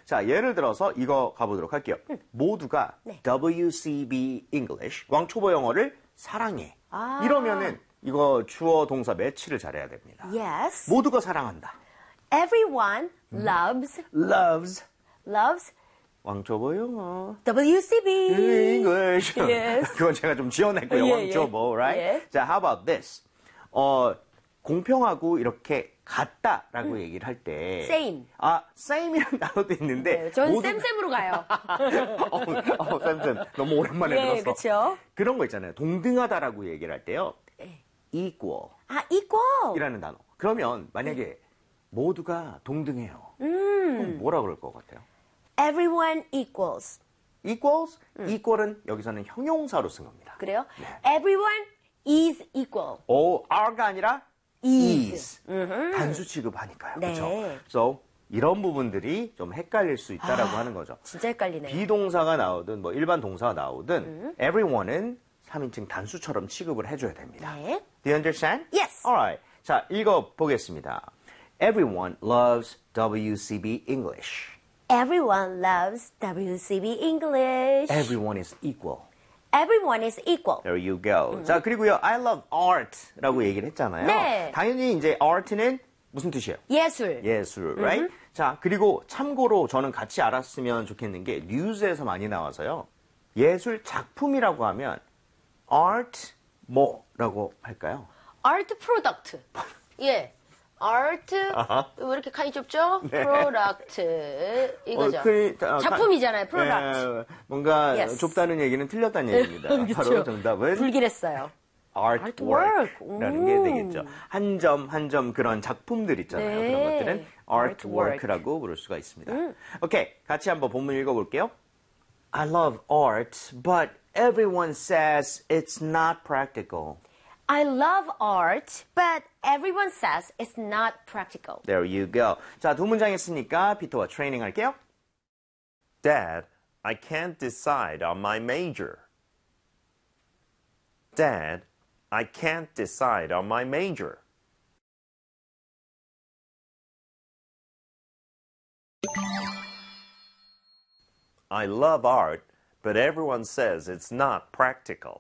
자, 예를 들어서 이거 가보도록 할게요. 모두가 네. WCB English, 왕초보 영어를 사랑해. 아. 이러면은 이거 주어 동사 매치를 잘해야 됩니다. Yes. 모두가 사랑한다. Everyone loves Loves. 왕초보 영어. WCB. English. Yes. 그건 제가 좀 지어냈고요. 예, 왕초보, right? 예. 자, how about this? 공평하고 이렇게 같다라고 얘기를 할 때. Same. same이라는 단어도 있는데. 네, 전 쌤쌤으로 가요. 쌤. 너무 오랜만에 예, 들었어. 그렇죠. 그런 거 있잖아요. 동등하다라고 얘기를 할 때요. equal. equal. 이라는 단어. 그러면 만약에 모두가 동등해요. 그럼 뭐라 그럴 것 같아요? Everyone equals. equals? equal은 여기서는 형용사로 쓴 겁니다. 그래요? 네. Everyone is equal. are가 아니라 is. 단수 취급하니까요. 네. 그렇죠? So, 이런 부분들이 좀 헷갈릴 수 있다라고 하는 거죠. 진짜 헷갈리네요. 비동사가 나오든 뭐 일반 동사가 나오든 everyone은 3인칭 단수처럼 취급을 해줘야 됩니다. 네. Do you understand? Yes. Alright. 자, 읽어보겠습니다. Everyone loves WCB English. Everyone loves WCB English. Everyone is equal. Everyone is equal. There you go. 자, 그리고요, I love art라고 얘기를 했잖아요. 네. 당연히 이제 art는 무슨 뜻이에요? 예술. 예술, right? 자, 그리고 참고로 저는 같이 알았으면 좋겠는 게 뉴스에서 많이 나와서요. 예술 작품이라고 하면 art 뭐라고 할까요? Art product. 예. Art 왜 이렇게 칸이 좁죠? 네. Product 이거죠. 작품이잖아요. Product. 뭔가 Yes. 좁다는 얘기는 틀렸다는 얘기입니다. 바로 정답은 불길했어요. artwork라는 게 되겠죠. 한 점 한 점 그런 작품들 있잖아요. 네. 그런 것들은 artwork라고 부를 수가 있습니다. 오케이, 같이 한번 본문 읽어볼게요. I love art, but everyone says it's not practical. I love art, but everyone says it's not practical. There you go. 자, 두 문장 했으니까 피터와 트레이닝 할게요. Dad, I can't decide on my major. Dad, I can't decide on my major. I love art, but everyone says it's not practical.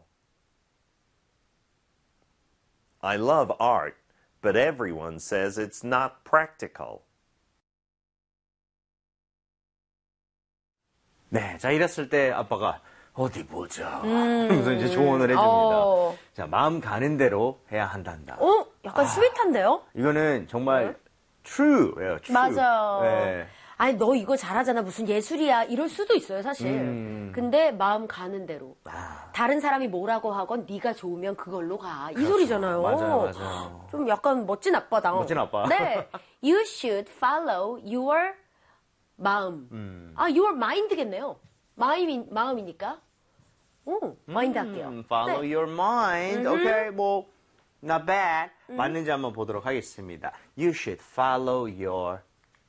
I love art, but everyone says it's not practical. 네, 자 이랬을 때 아빠가 어디 보자 하면서 이제 조언을 해줍니다. 자, 마음 가는 대로 해야 한단다. 약간 스윗한데요? 이거는 정말 true예요. true. 맞아요. 네. 아니 너 이거 잘하잖아 무슨 예술이야 이럴 수도 있어요 사실. 근데 마음 가는 대로. 다른 사람이 뭐라고 하건 네가 좋으면 그걸로 가. 이 소리잖아요. 맞아요. 좀 약간 멋진 아빠다. 멋진 아빠. 네. You should follow your 마음. your mind겠네요. 마음이니까. 마인드 할게요. Follow 네. your mind. Okay, 뭐 not bad. 맞는지 한번 보도록 하겠습니다. You should follow your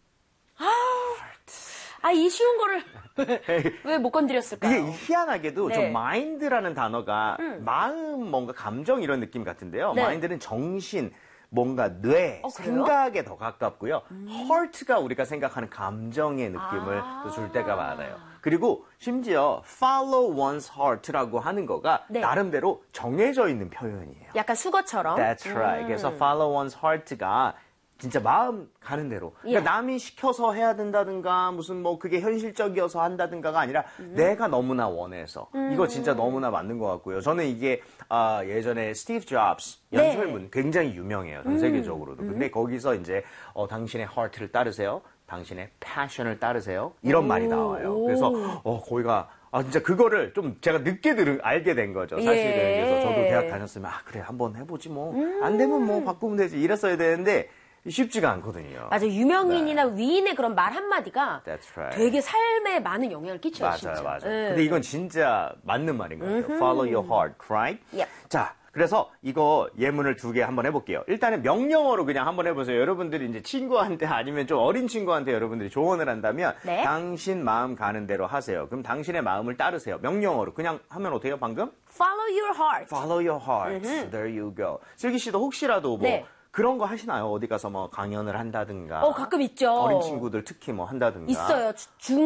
이 쉬운 거를 왜 못 건드렸을까요? 이게 희한하게도 네. 좀 mind라는 단어가 마음, 뭔가 감정 이런 느낌 같은데요. 네. mind는 정신, 뭔가 뇌, 그래요? 생각에 더 가깝고요. heart가 우리가 생각하는 감정의 느낌을 또 줄 때가 많아요. 그리고 심지어 follow one's heart라고 하는 거가 네. 나름대로 정해져 있는 표현이에요. 약간 수거처럼. That's right. 그래서 follow one's heart가 진짜 마음 가는 대로. 그러니까 남이 시켜서 해야 된다든가 무슨 뭐 그게 현실적이어서 한다든가가 아니라 내가 너무나 원해서. 이거 진짜 너무나 맞는 것 같고요. 저는 이게 예전에 스티브 잡스 연설문 굉장히 유명해요. 전 세계적으로도. 근데 거기서 이제 당신의 heart를 따르세요. 당신의 passion을 따르세요. 이런 말이 나와요. 그래서 거기가 진짜 그거를 좀 제가 늦게 알게 된 거죠. 사실은. 그래서 저도 대학 다녔으면 그래 한번 해보지 뭐. 안 되면 뭐 바꾸면 되지. 이랬어야 되는데 쉽지가 않거든요. 맞아. 유명인이나 위인의 그런 말 한마디가 That's right. 되게 삶에 많은 영향을 끼쳐요. 진짜. 맞아요. 근데 이건 진짜 맞는 말인 것 같아요. Follow your heart, right? Yep. 자, 그래서 이거 예문을 2개 한번 해볼게요. 일단은 명령어로 그냥 한번 해보세요. 여러분들이 이제 친구한테 아니면 좀 어린 친구한테 여러분들이 조언을 한다면 네. 당신 마음 가는 대로 하세요. 그럼 당신의 마음을 따르세요. 명령어로 그냥 하면 어떻게 해요? 방금? Follow your heart. Follow your heart. There you go. 슬기 씨도 혹시라도 뭐 네. 그런 거 하시나요? 어디 가서 뭐 강연을 한다든가. 가끔 있죠. 어린 친구들 특히 뭐 한다든가. 있어요.